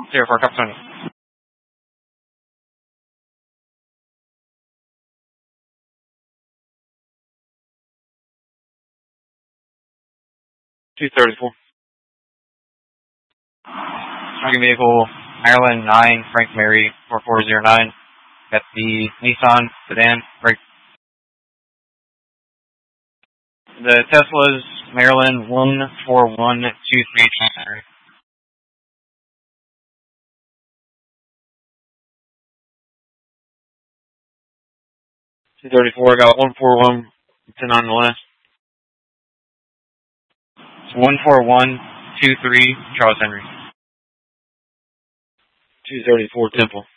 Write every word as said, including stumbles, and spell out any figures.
Zero four, Cup Tony. Two thirty-four. Tracking vehicle, Ireland nine, Frank Mary, four four zero nine. That's the Nissan sedan. Break. The Tesla's Maryland one four one two three. two thirty-four, got one four one, ten on the list. one four one two three, Charles Henry. two thirty-four, Temple.